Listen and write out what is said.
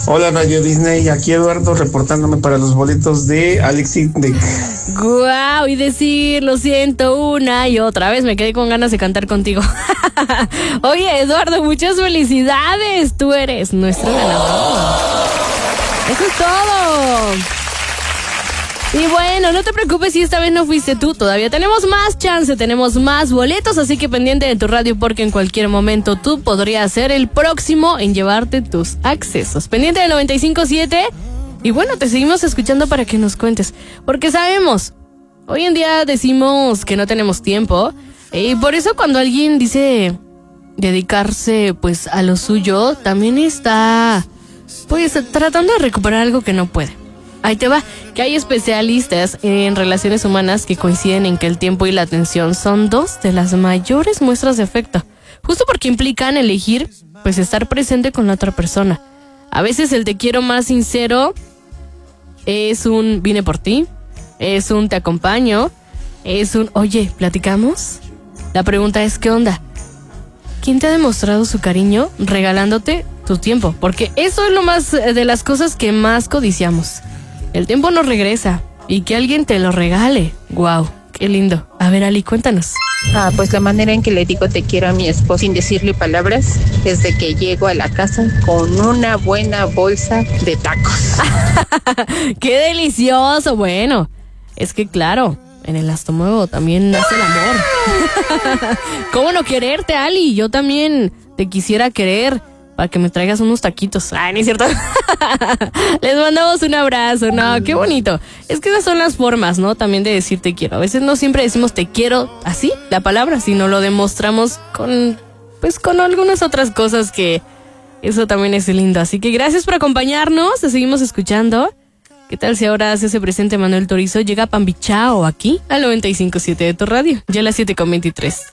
Hola Radio Disney, aquí Eduardo reportándome para los boletos de Alex Intec. Guau, y decir lo siento una y otra vez, me quedé con ganas de cantar contigo. Oye, Eduardo, muchas felicidades, tú eres nuestro ganador. Eso es todo. Y bueno, no te preocupes si esta vez no fuiste tú, todavía tenemos más chance, tenemos más boletos, así que pendiente de tu radio porque en cualquier momento tú podrías ser el próximo en llevarte tus accesos. Pendiente del 95.7 y bueno, te seguimos escuchando para que nos cuentes, porque sabemos, hoy en día decimos que no tenemos tiempo y por eso cuando alguien dice dedicarse pues a lo suyo, también está pues tratando de recuperar algo que no puede. Ahí te va, que hay especialistas en relaciones humanas que coinciden en que el tiempo y la atención son dos de las mayores muestras de afecto, justo porque implican elegir, pues, estar presente con la otra persona. A veces el te quiero más sincero es un vine por ti, es un te acompaño, es un oye, ¿platicamos? La pregunta es ¿qué onda? ¿Quién te ha demostrado su cariño regalándote tu tiempo? Porque eso es lo más de las cosas que más codiciamos. El tiempo no regresa y que alguien te lo regale. Wow, qué lindo. A ver, Ali, cuéntanos. Pues la manera en que le digo te quiero a mi esposo sin decirle palabras es de que llego a la casa con una buena bolsa de tacos. ¡Qué delicioso! Bueno, es que claro, en el estómago también nace el amor. ¿Cómo no quererte, Ali? Yo también te quisiera querer para que me traigas unos taquitos. Ay, no es cierto. Les mandamos un abrazo. No, qué bonito. Es que esas son las formas, ¿no? También de decir te quiero. A veces no siempre decimos te quiero así, la palabra, sino lo demostramos con algunas otras cosas que eso también es lindo. Así que gracias por acompañarnos. Te seguimos escuchando. ¿Qué tal si ahora se hace presente Manuel Torizo? Llega Pambichao aquí al 95.7 de tu radio. Ya a las 7:23.